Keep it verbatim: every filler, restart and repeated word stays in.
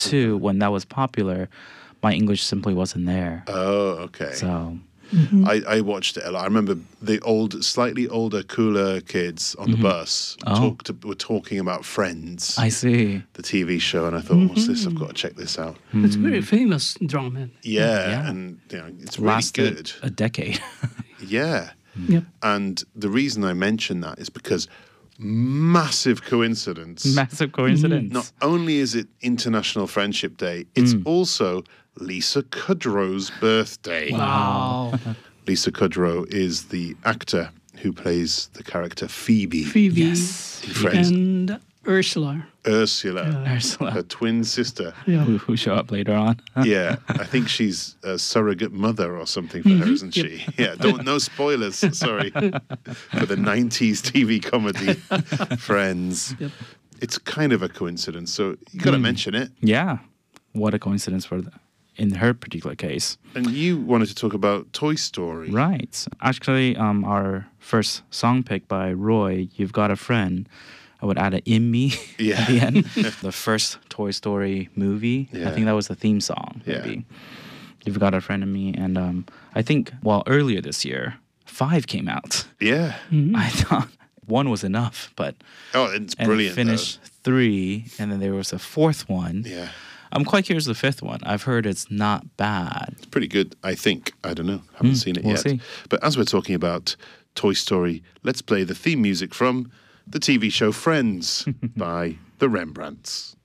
Two, when that was popular, my English simply wasn't there. Oh, okay. So Mm-hmm. I, I watched it a lot. I remember the old, slightly older, cooler kids on the bus Oh. talked, were talking about Friends, I see. the T V show, and I thought, what's this? I've got to check this out. It's a very famous drama. Yeah, Yeah. and you know, it's really Lasted good. a decade. Yeah. Yep. And the reason I mention that is because massive coincidence. Massive coincidence. Not only is it International Friendship Day, it's also Lisa Kudrow's birthday. Wow. Lisa Kudrow is the actor who plays the character Phoebe, Phoebe Yes. in Friends. and Ursula. Ursula, her Ursula, twin sister. Yeah. who, who show up later on. Yeah, I think she's a surrogate mother or something for her, isn't she? Yeah, don't no spoilers. Sorry for the nineties T V comedy Friends. Yep. It's kind of a coincidence, so you got to mention it. Yeah, what a coincidence for the, in her particular case. And you wanted to talk about Toy Story, Right. Actually, um, our first song pick by Roy, "You've Got a Friend," I would add an "in me" Yeah. at the end. The first Toy Story movie, Yeah. I think that was the theme song. Yeah. Maybe "You've Got a Friend in Me," and um, I think well earlier this year, five came out. Yeah. I thought one was enough, but Oh, it's and brilliant. finished three, and then there was a fourth one. though. Yeah, I'm quite curious the fifth one. I've heard it's not bad. it's pretty good. I think. I don't know. Haven't seen it we'll yet. see. But as we're talking about Toy Story, let's play the theme music from the T V show Friends by the Rembrandts.